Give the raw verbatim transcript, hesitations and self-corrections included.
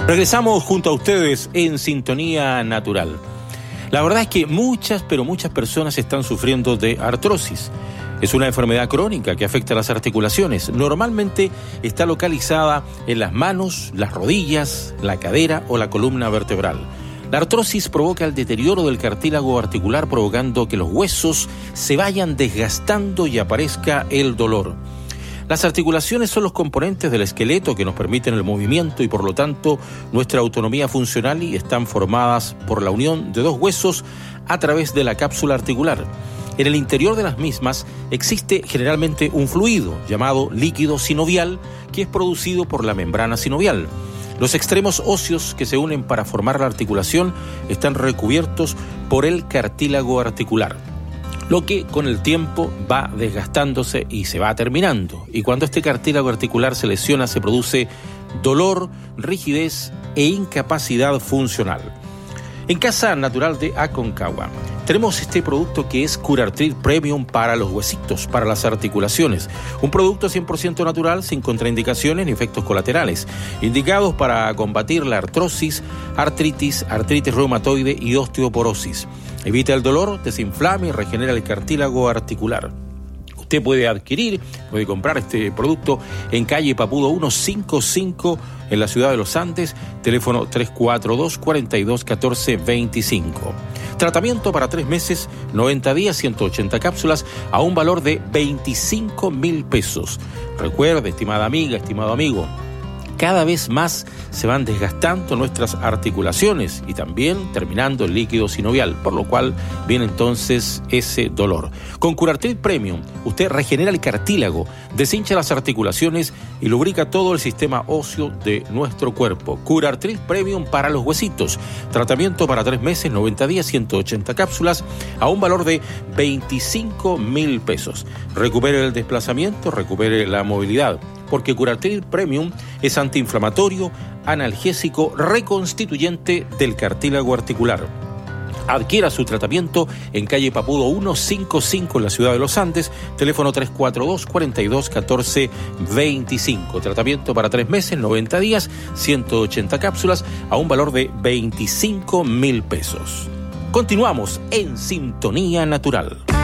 Regresamos junto a ustedes en Sintonía Natural. La verdad es que muchas, pero muchas personas están sufriendo de artrosis. Es una enfermedad crónica que afecta a las articulaciones. Normalmente está localizada en las manos, las rodillas, la cadera o la columna vertebral. La artrosis provoca el deterioro del cartílago articular, provocando que los huesos se vayan desgastando y aparezca el dolor. Las articulaciones son los componentes del esqueleto que nos permiten el movimiento y por lo tanto nuestra autonomía funcional, y están formadas por la unión de dos huesos a través de la cápsula articular. En el interior de las mismas existe generalmente un fluido llamado líquido sinovial que es producido por la membrana sinovial. Los extremos óseos que se unen para formar la articulación están recubiertos por el cartílago articular, lo que con el tiempo va desgastándose y se va terminando. Y cuando este cartílago articular se lesiona, se produce dolor, rigidez e incapacidad funcional. En Casa Natural de Aconcagua tenemos este producto que es Curartrit Premium para los huesitos, para las articulaciones. Un producto cien por ciento natural, sin contraindicaciones ni efectos colaterales, indicados para combatir la artrosis, artritis, artritis reumatoide y osteoporosis. Evita el dolor, desinflama y regenera el cartílago articular. Usted puede adquirir, puede comprar este producto en calle Papudo ciento cincuenta y cinco en la ciudad de Los Andes, teléfono tres cuatro dos, cuatro dos uno cuatro, dos cinco. Tratamiento para tres meses, noventa días, ciento ochenta cápsulas a un valor de veinticinco mil pesos. Recuerde, estimada amiga, estimado amigo, cada vez más se van desgastando nuestras articulaciones y también terminando el líquido sinovial, por lo cual viene entonces ese dolor. Con Curartrit Premium, usted regenera el cartílago, deshincha las articulaciones y lubrica todo el sistema óseo de nuestro cuerpo. Curartrit Premium para los huesitos. Tratamiento para tres meses, noventa días, ciento ochenta cápsulas a un valor de veinticinco mil pesos. Recupere el desplazamiento, recupere la movilidad, porque Curartrit Premium es antiinflamatorio, analgésico, reconstituyente del cartílago articular. Adquiera su tratamiento en calle Papudo ciento cincuenta y cinco en la ciudad de Los Andes, teléfono tres cuatro dos, cuatro dos uno cuatro, dos cinco. Tratamiento para tres meses, noventa días, ciento ochenta cápsulas a un valor de veinticinco mil pesos. Continuamos en Sintonía Natural.